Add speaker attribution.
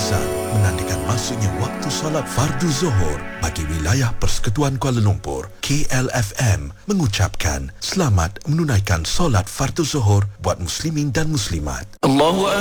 Speaker 1: azan menandakan masuknya waktu solat fardu Zuhur bagi wilayah Persekutuan Kuala Lumpur. KLFM mengucapkan selamat menunaikan solat fardu Zuhur buat muslimin dan muslimat. Allahu